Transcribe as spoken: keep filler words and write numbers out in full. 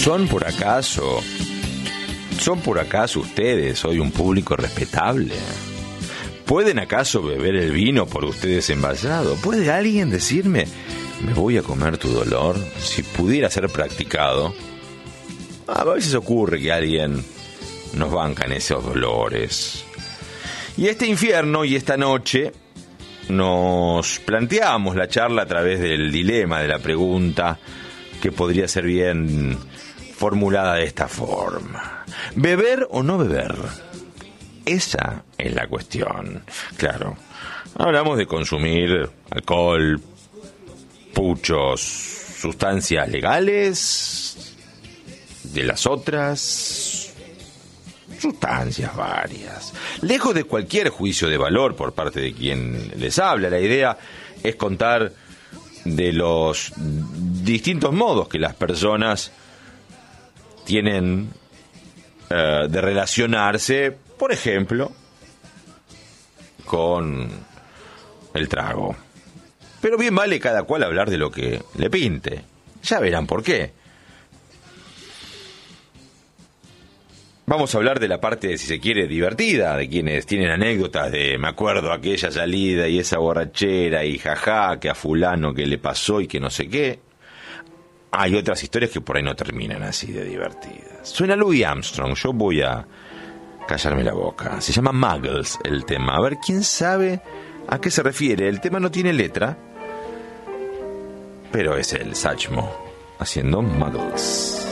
¿Son por acaso, son por acaso ustedes hoy un público respetable? ¿Pueden acaso beber el vino por ustedes envasado? ¿Puede alguien decirme, me voy a comer tu dolor, si pudiera ser practicado? A veces ocurre que alguien nos banca en esos dolores. Y este infierno y esta noche nos planteamos la charla a través del dilema de la pregunta que podría ser bien formulada de esta forma: ¿beber o no beber? Esa es la cuestión. Claro, hablamos de consumir alcohol, puchos, sustancias legales, de las otras sustancias varias. Lejos de cualquier juicio de valor por parte de quien les habla, la idea es contar de los distintos modos que las personas tienen uh, de relacionarse, por ejemplo, con el trago. Pero bien vale cada cual hablar de lo que le pinte. Ya verán por qué. Vamos a hablar de la parte, si se quiere, divertida, de quienes tienen anécdotas de me acuerdo aquella salida y esa borrachera y jajá, que a fulano que le pasó y que no sé qué. Hay otras historias que por ahí no terminan así de divertidas. Suena Louis Armstrong, yo voy a callarme la boca. Se llama Muggles el tema. A ver, ¿quién sabe a qué se refiere? El tema no tiene letra, pero es el Satchmo haciendo Muggles.